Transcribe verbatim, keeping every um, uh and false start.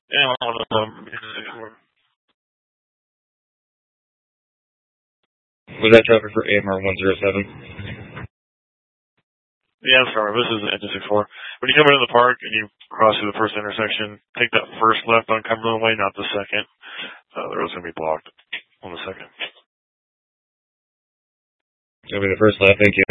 Yeah, one of them. Was that traffic for A M R one oh seven? Yeah, I'm sorry. This is Engine six four. When you come into the park and you cross through the first intersection, take that first left on Cumberland Way, not the second. Uh, the road's going to be blocked on the second. It'll be the first left. Thank you.